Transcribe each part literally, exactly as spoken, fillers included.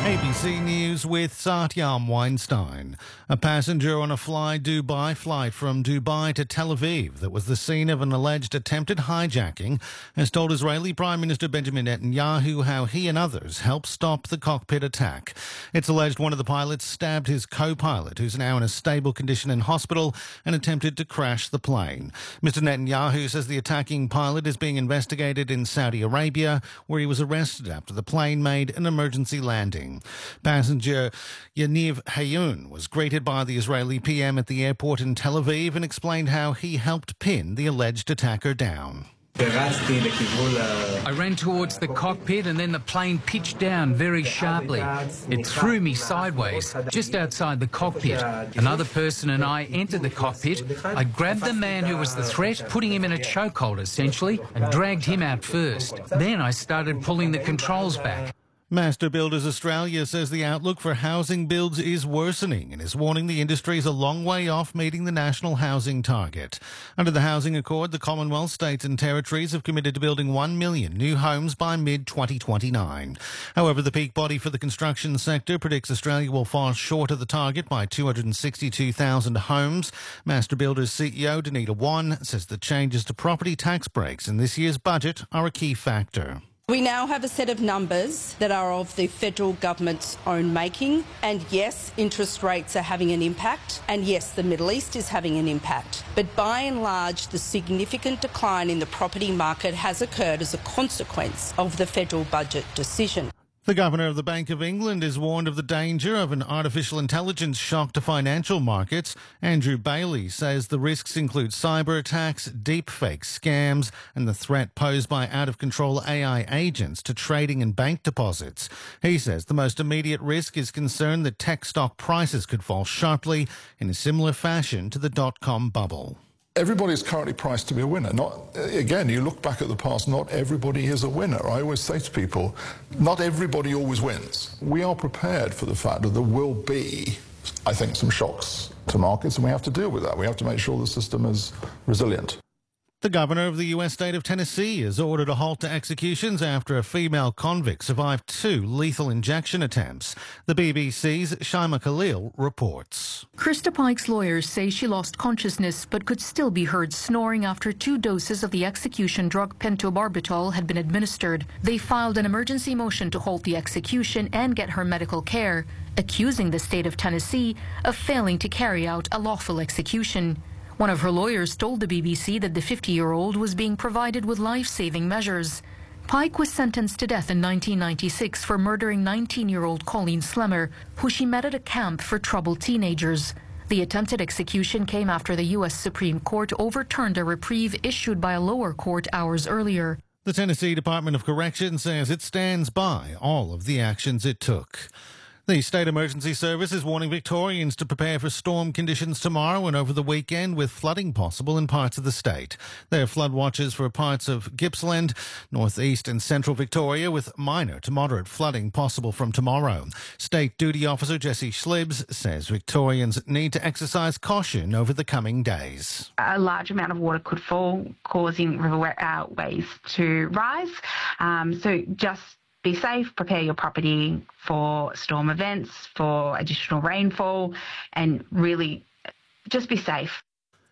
A B C News with Satyam Weinstein. A passenger on a Fly Dubai flight from Dubai to Tel Aviv that was the scene of an alleged attempted hijacking has told Israeli Prime Minister Benjamin Netanyahu how he and others helped stop the cockpit attack. It's alleged one of the pilots stabbed his co-pilot, who's now in a stable condition in hospital, and attempted to crash the plane. Mister Netanyahu says the attacking pilot is being investigated in Saudi Arabia, where he was arrested after the plane made an emergency landing. Passenger Yaniv Hayun was greeted by the Israeli P M at the airport in Tel Aviv and explained how he helped pin the alleged attacker down. I ran towards the cockpit and then the plane pitched down very sharply. It threw me sideways, just outside the cockpit. Another person and I entered the cockpit. I grabbed the man who was the threat, putting him in a chokehold essentially, and dragged him out first. Then I started pulling the controls back. Master Builders Australia says the outlook for housing builds is worsening and is warning the industry is a long way off meeting the national housing target. Under the Housing Accord, the Commonwealth, states and territories have committed to building one million new homes by mid twenty twenty-nine. However, the peak body for the construction sector predicts Australia will fall short of the target by two hundred sixty-two thousand homes. Master Builders C E O Danita Wan says the changes to property tax breaks in this year's budget are a key factor. We now have a set of numbers that are of the federal government's own making, and yes, interest rates are having an impact, and yes, the Middle East is having an impact. But by and large, the significant decline in the property market has occurred as a consequence of the federal budget decision. The Governor of the Bank of England is warned of the danger of an artificial intelligence shock to financial markets. Andrew Bailey says the risks include cyber attacks, deepfake scams, and the threat posed by out-of-control A I agents to trading and bank deposits. He says the most immediate risk is concern that tech stock prices could fall sharply in a similar fashion to the dot-com bubble. Everybody is currently priced to be a winner. Not, again, you look back at the past, not everybody is a winner. I always say to people, not everybody always wins. We are prepared for the fact that there will be, I think, some shocks to markets, and we have to deal with that. We have to make sure the system is resilient. The governor of the U S state of Tennessee has ordered a halt to executions after a female convict survived two lethal injection attempts. The B B C's Shaima Khalil reports. Krista Pike's lawyers say she lost consciousness but could still be heard snoring after two doses of the execution drug pentobarbital had been administered. They filed an emergency motion to halt the execution and get her medical care, accusing the state of Tennessee of failing to carry out a lawful execution. One of her lawyers told the B B C that the fifty-year-old was being provided with life-saving measures. Pike was sentenced to death in nineteen ninety-six for murdering nineteen-year-old Colleen Slemmer, who she met at a camp for troubled teenagers. The attempted execution came after the U S Supreme Court overturned a reprieve issued by a lower court hours earlier. The Tennessee Department of Corrections says it stands by all of the actions it took. The State Emergency Service is warning Victorians to prepare for storm conditions tomorrow and over the weekend, with flooding possible in parts of the state. There are flood watches for parts of Gippsland, northeast and central Victoria, with minor to moderate flooding possible from tomorrow. State Duty Officer Jesse Schlibs says Victorians need to exercise caution over the coming days. A large amount of water could fall, causing riverways to rise. Um, so just be safe, prepare your property for storm events, for additional rainfall, and really just be safe.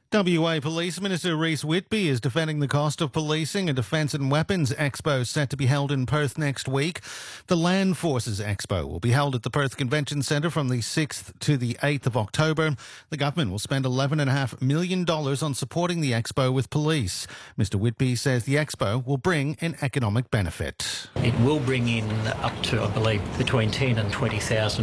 W A Police Minister Reece Whitby is defending the cost of policing a Defence and Weapons Expo set to be held in Perth next week. The Land Forces Expo will be held at the Perth Convention Centre from the sixth to the eighth of October. The government will spend eleven point five million dollars on supporting the expo with police. Mister Whitby says the expo will bring an economic benefit. It will bring in up to, I believe, between ten and twenty thousand